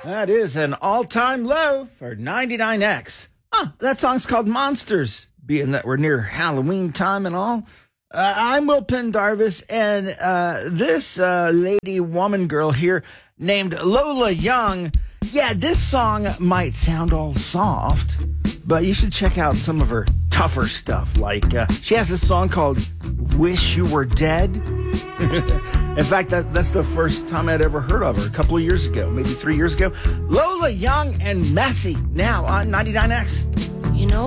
That is an all-time low for 99X. That song's called Monsters, being that we're near Halloween time and all. I'm Will Pendarvis, and this lady, woman, girl here named Lola Young. Yeah, this song might sound all soft, but you should check out some of her tougher stuff. Like, she has this song called Wish You Were Dead. In fact, that's the first time I'd ever heard of her, a couple of years ago, maybe 3 years ago. Lola Young and Messy, now on 99X.